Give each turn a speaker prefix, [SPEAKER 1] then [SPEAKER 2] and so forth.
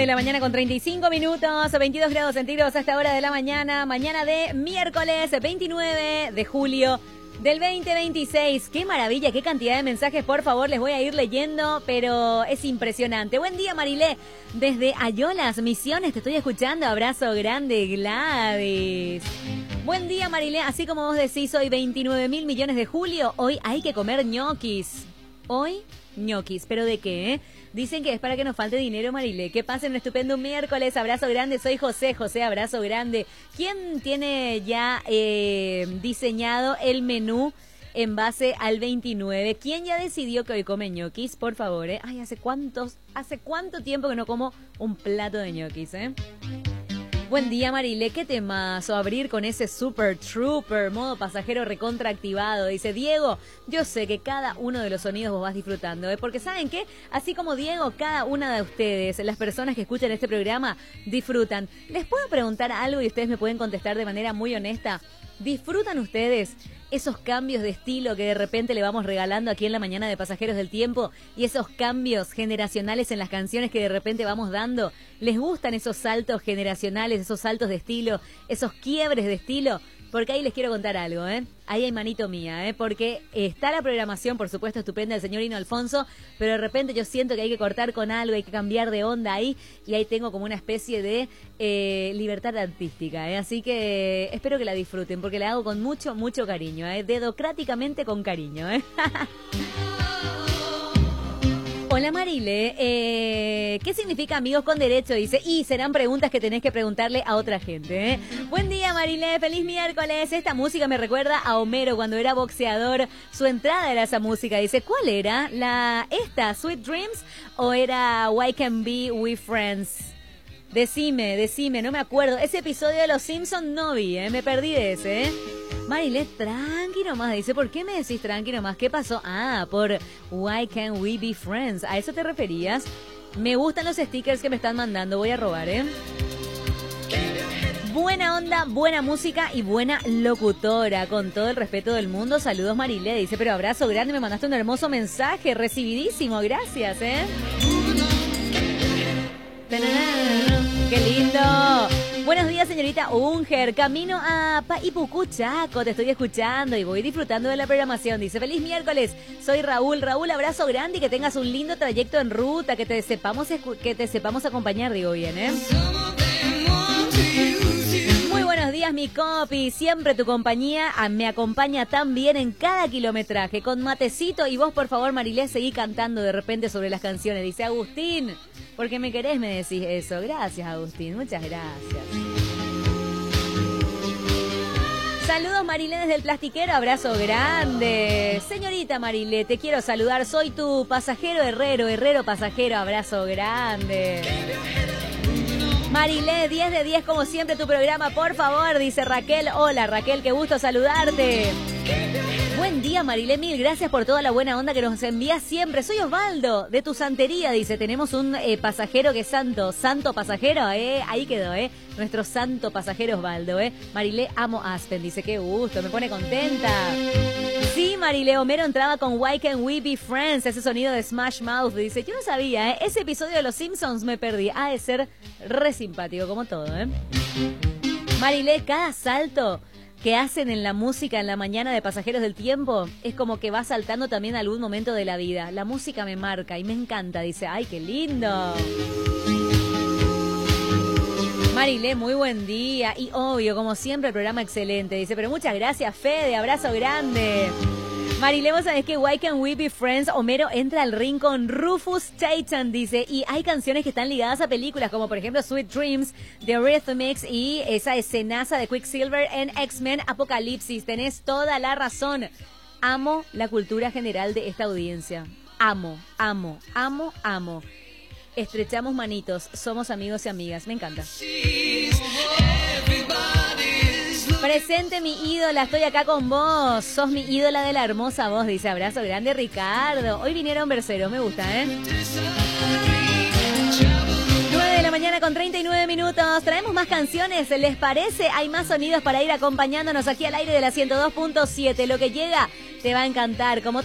[SPEAKER 1] de la mañana con 35 minutos, 22 grados centígrados a esta hora de la mañana. Mañana de miércoles 29 de julio del 2026. Qué maravilla, qué cantidad de mensajes, por favor, les voy a ir leyendo, pero es impresionante. Buen día, Marilé, desde Ayolas, Misiones, te estoy escuchando. Abrazo grande, Gladys. Buen día, Marilé, así como vos decís, hoy 29.000 millones de julio, hoy hay que comer ñoquis. Hoy, ñoquis, ¿pero de qué, Dicen que es para que nos falte dinero, Marilé. Que pasen un estupendo miércoles. Abrazo grande. Soy José. José, abrazo grande. ¿Quién tiene ya diseñado el menú en base al 29? ¿Quién ya decidió que hoy come ñoquis? Por favor, Ay, ¿hace cuánto tiempo que no como un plato de ñoquis, Buen día, Marilé. ¿Qué temazo abrir con ese Super Trooper, modo pasajero recontra activado? Dice Diego, yo sé que cada uno de los sonidos vos vas disfrutando, porque ¿saben qué? Así como Diego, cada una de ustedes, las personas que escuchan este programa, disfrutan. ¿Les puedo preguntar algo y ustedes me pueden contestar de manera muy honesta? ¿Disfrutan ustedes esos cambios de estilo que de repente le vamos regalando aquí en la mañana de Pasajeros del Tiempo y esos cambios generacionales en las canciones que de repente vamos dando? ¿Les gustan esos saltos generacionales, esos saltos de estilo, esos quiebres de estilo? Porque ahí les quiero contar algo, Ahí hay manito mía, Porque está la programación, por supuesto, estupenda del señor Hino Alfonso, pero de repente yo siento que hay que cortar con algo, hay que cambiar de onda ahí, y ahí tengo como una especie de libertad artística, Así que espero que la disfruten, porque la hago con mucho, mucho cariño, Dedocráticamente con cariño, Hola, Marile, ¿qué significa amigos con derecho? Dice, y serán preguntas que tenés que preguntarle a otra gente, Buen día, Marile, feliz miércoles. Esta música me recuerda a Homero cuando era boxeador. Su entrada era esa música. Dice, ¿cuál era? ¿Esta, Sweet Dreams? ¿O era Why Can't Be We Friends? Decime, no me acuerdo. Ese episodio de Los Simpsons no vi, me perdí de ese, Marilé, tranqui nomás, dice, ¿por qué me decís tranqui nomás? ¿Qué pasó? Ah, por Why Can't We Be Friends. ¿A eso te referías? Me gustan los stickers que me están mandando, voy a robar, Buena onda, buena música y buena locutora, con todo el respeto del mundo. Saludos, Marilé, dice, pero abrazo grande, me mandaste un hermoso mensaje, recibidísimo, gracias, ¡Qué lindo! Buenos días, señorita Unger. Camino a Ipucú, Chaco. Te estoy escuchando y voy disfrutando de la programación. Dice, feliz miércoles. Soy Raúl. Raúl, abrazo grande y que tengas un lindo trayecto en ruta. Que te sepamos acompañar, digo bien, Muy buenos días, mi copi. Siempre tu compañía me acompaña tan bien en cada kilometraje. Con matecito y vos, por favor, Marilé, seguí cantando de repente sobre las canciones. Dice Agustín. Porque me querés, me decís eso. Gracias, Agustín. Muchas gracias. Saludos, Marilé, desde el Plastiquero. Abrazo grande. Señorita Marilé, te quiero saludar. Soy tu pasajero herrero pasajero. Abrazo grande. Marilé, 10 de 10 como siempre tu programa, por favor, dice Raquel. Hola, Raquel, qué gusto saludarte. Buen día, Marilé, mil gracias por toda la buena onda que nos envías siempre. Soy Osvaldo, de tu santería, dice. Tenemos un pasajero que es santo pasajero, ahí quedó, nuestro santo pasajero Osvaldo, Marilé, amo Aspen, dice, qué gusto, me pone contenta. Sí, Marilé, Homero entraba con Why Can't We Be Friends, ese sonido de Smash Mouth, dice. Yo no sabía, ese episodio de Los Simpsons me perdí. Ha de ser re simpático, como todo, Marilé, cada salto que hacen en la música en la mañana de Pasajeros del Tiempo es como que va saltando también a algún momento de la vida. La música me marca y me encanta, dice. ¡Ay, qué lindo! Marilé, muy buen día. Y obvio, como siempre, el programa excelente, dice. Pero muchas gracias, Fede, abrazo grande. Marilé, vos sabés que Why Can't We Be Friends, Homero entra al ring con Rufus Chaitan, dice, y hay canciones que están ligadas a películas, como por ejemplo Sweet Dreams, The Eurythmics y esa escenaza de Quicksilver en X-Men Apocalipsis. Tenés toda la razón. Amo la cultura general de esta audiencia. Amo. Estrechamos manitos, somos amigos y amigas. Me encanta. Presente mi ídola, estoy acá con vos. Sos mi ídola de la hermosa voz, dice. Abrazo grande, Ricardo. Hoy vinieron verseros, me gusta, 9 de la mañana con 39 minutos. Traemos más canciones, ¿les parece? Hay más sonidos para ir acompañándonos aquí al aire de la 102.7. Lo que llega te va a encantar. Como